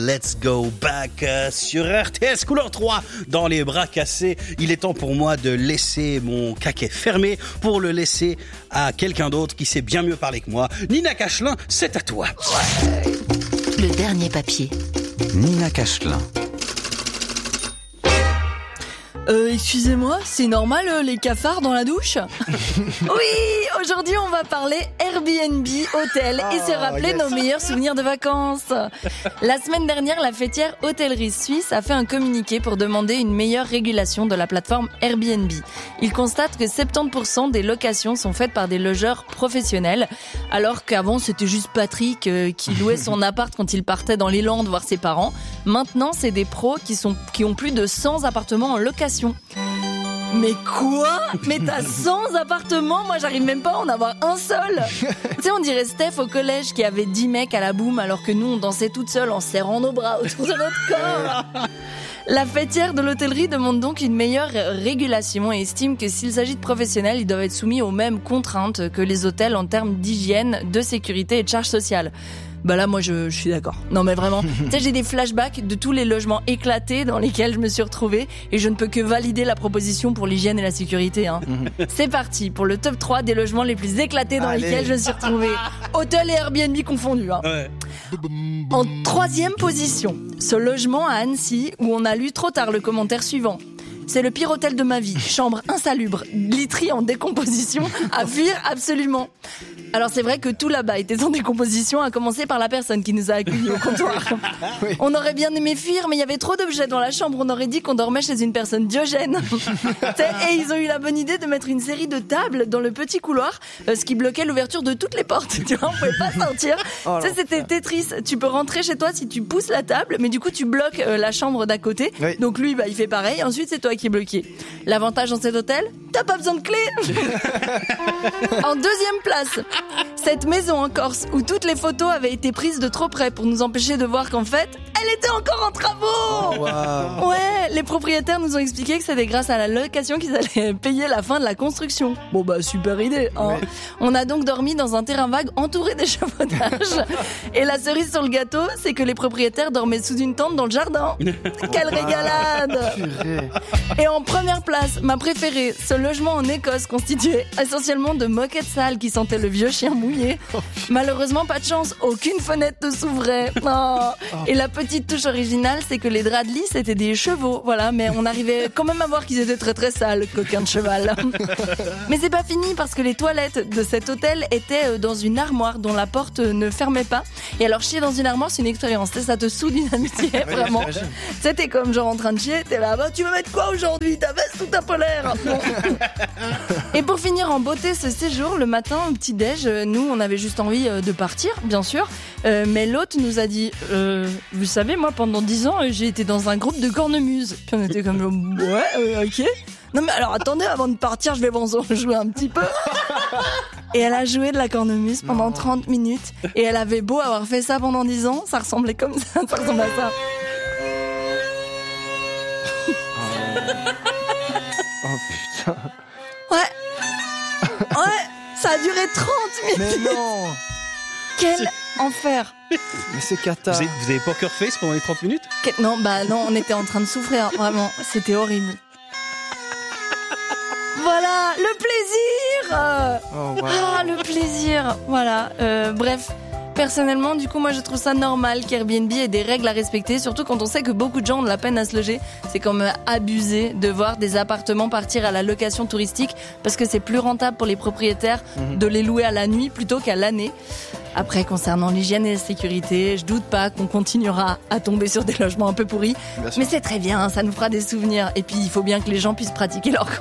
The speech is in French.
Let's go back sur RTS Couleur 3 dans les bras cassés. Il est temps pour moi de laisser mon caquet fermé pour le laisser à quelqu'un d'autre qui sait bien mieux parler que moi. Nina Cachelin, c'est à toi. Le dernier papier. Nina Cachelin. Excusez-moi, c'est normal les cafards dans la douche? Oui, aujourd'hui on va parler Airbnb, hôtel et se rappeler nos meilleurs souvenirs de vacances. La semaine dernière, la fêtière Hôtellerie Suisse a fait un communiqué pour demander une meilleure régulation de la plateforme Airbnb. Il constate que 70% des locations sont faites par des logeurs professionnels, alors qu'avant c'était juste Patrick qui louait son appart quand il partait dans les Landes voir ses parents. Maintenant, c'est des pros qui ont plus de 100 appartements en location. Mais quoi? Mais t'as 100 appartements? Moi j'arrive même pas à en avoir un seul. Tu sais, on dirait Steph au collège qui avait 10 mecs à la boum alors que nous on dansait toutes seules en serrant nos bras autour de notre corps. La fêtière de l'hôtellerie demande donc une meilleure régulation et estime que s'il s'agit de professionnels, ils doivent être soumis aux mêmes contraintes que les hôtels en termes d'hygiène, de sécurité et de charges sociales. Bah là, moi, je suis d'accord. Non, mais vraiment. Tu sais, j'ai des flashbacks de tous les logements éclatés dans lesquels je me suis retrouvée et je ne peux que valider la proposition pour l'hygiène et la sécurité, hein. C'est parti pour le top 3 des logements les plus éclatés dans lesquels je me suis retrouvée. Hôtel et Airbnb confondus, hein. Ouais. En 3e position, ce logement à Annecy où on a lu trop tard le commentaire suivant. C'est le pire hôtel de ma vie. Chambre insalubre, literie en décomposition, à fuir absolument. Alors c'est vrai que tout là-bas était en décomposition, à commencer par la personne qui nous a accueillis au comptoir. Oui. On aurait bien aimé fuir, mais il y avait trop d'objets dans la chambre. On aurait dit qu'on dormait chez une personne Diogène. Et ils ont eu la bonne idée de mettre une série de tables dans le petit couloir, ce qui bloquait l'ouverture de toutes les portes. Tu vois, on pouvait pas sortir. Oh, tu sais, c'était Tetris. Tu peux rentrer chez toi si tu pousses la table, mais du coup tu bloques la chambre d'à côté. Oui. Donc lui, il fait pareil. Ensuite, c'est toi qui es bloqué. L'avantage dans cet hôtel, t'as pas besoin de clé. En 2e place, cette maison en Corse où toutes les photos avaient été prises de trop près pour nous empêcher de voir qu'en fait, elle était encore en travaux. Oh, wow. Ouais, les propriétaires nous ont expliqué que c'était grâce à la location qu'ils allaient payer la fin de la construction. Bon bah super idée, hein. Ouais. On a donc dormi dans un terrain vague entouré d'échafaudages. Et la cerise sur le gâteau, c'est que les propriétaires dormaient sous une tente dans le jardin. Quelle régalade. Et en première place, ma préférée, ce logement en Écosse constitué essentiellement de moquettes sales qui sentaient le vieux chien mouillé. Malheureusement, pas de chance, aucune fenêtre ne s'ouvrait. Oh. Et la petite touche originale, c'est que les draps de lit, c'était des chevaux. Voilà, mais on arrivait quand même à voir qu'ils étaient très très sales, coquins de cheval. Mais c'est pas fini parce que les toilettes de cet hôtel étaient dans une armoire dont la porte ne fermait pas. Et alors, chier dans une armoire, c'est une expérience. Ça te soude une amitié, vraiment. C'était comme genre en train de chier, t'es là, bah, tu veux mettre quoi aujourd'hui? Ta veste ou ta polaire? Bon. Et pour finir en beauté ce séjour, le matin, au petit-déj, nous, on avait juste envie de partir, bien sûr. Mais l'hôte nous a dit, vous savez, moi, pendant 10 ans, j'ai été dans un groupe de cornemuse. Puis on était comme, ouais, ok. Non mais alors attendez, avant de partir, je vais vous en jouer un petit peu. Et elle a joué de la cornemuse pendant 30 minutes. Et elle avait beau avoir fait ça pendant 10 ans, ça ressemblait comme ça, ça ressemblait à ça. Oh putain. Ouais, ça a duré 30 minutes. Mais non. Quel enfer. Mais c'est cata. Vous avez poker face pendant les 30 minutes? Non, bah non, on était en train de souffrir, vraiment, c'était horrible. Voilà, le plaisir. Oh, wow. Ah, le plaisir. Voilà, bref. Personnellement, du coup, moi, je trouve ça normal qu'Airbnb ait des règles à respecter, surtout quand on sait que beaucoup de gens ont de la peine à se loger. C'est comme abusé de voir des appartements partir à la location touristique parce que c'est plus rentable pour les propriétaires de les louer à la nuit plutôt qu'à l'année. Après, concernant l'hygiène et la sécurité, je doute pas qu'on continuera à tomber sur des logements un peu pourris. Mais c'est très bien, ça nous fera des souvenirs. Et puis, il faut bien que les gens puissent pratiquer leur